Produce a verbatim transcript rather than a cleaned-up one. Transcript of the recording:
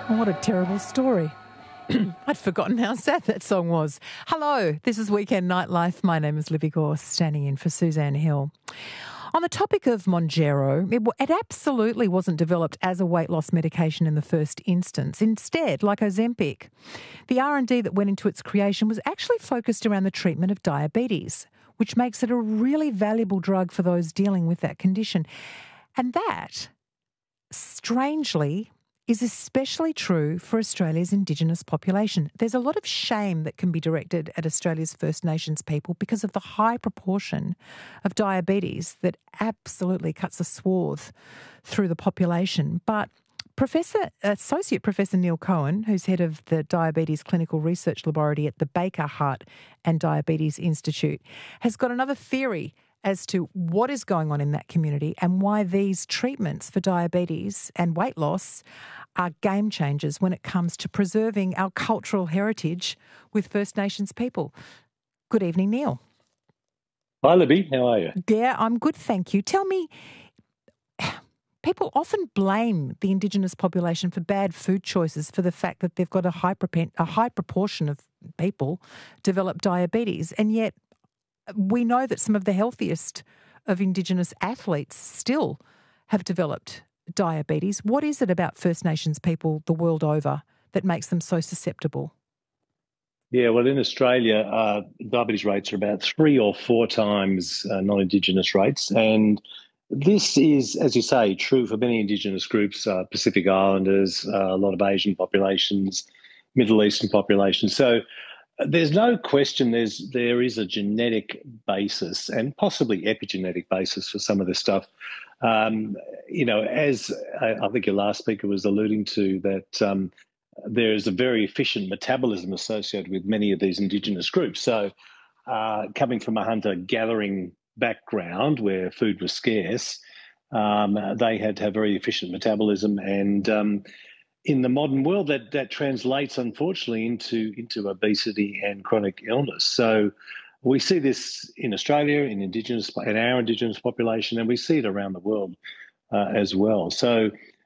Oh, what a terrible story. I'd forgotten how sad that song was. Hello, this is Weekend Nightlife. My name is Libby Gorse, standing in for Suzanne Hill. On the topic of Mounjaro, it, it absolutely wasn't developed as a weight loss medication in the first instance. Instead, like Ozempic, the R and D that went into its creation was actually focused around the treatment of diabetes, which makes it a really valuable drug for those dealing with that condition. And that, strangely, is especially true for Australia's Indigenous population. There's a lot of shame that can be directed at Australia's First Nations people because of the high proportion of diabetes that absolutely cuts a swath through the population. But Professor, Associate Professor Neil Cohen, who's head of the Diabetes Clinical Research Laboratory at the Baker Heart and Diabetes Institute, has got another theory as to what is going on in that community and why these treatments for diabetes and weight loss are game changers when it comes to preserving our cultural heritage with First Nations people. Good evening, Neil. Hi, Libby. How are you? Yeah, I'm good, thank you. Tell me, people often blame the Indigenous population for bad food choices for the fact that they've got a high, propen- a high proportion of people develop diabetes, and yet we know that some of the healthiest of Indigenous athletes still have developed diabetes. What is it about First Nations people the world over that makes them so susceptible? Yeah, well, in Australia, uh, diabetes rates are about three or four times uh, non-Indigenous rates. And this is, as you say, true for many Indigenous groups, uh, Pacific Islanders, uh, a lot of Asian populations, Middle Eastern populations. So there's no question there's there is a genetic basis and possibly epigenetic basis for some of this stuff. Um, you know, as I, I think your last speaker was alluding to, that um, there is a very efficient metabolism associated with many of these Indigenous groups. So uh, coming from a hunter-gathering background where food was scarce, um, they had to have very efficient metabolism, and um, in the modern world, that that translates, unfortunately, into into obesity and chronic illness. So we see this in Australia, in Indigenous, in our Indigenous population, and we see it around the world uh, as well. So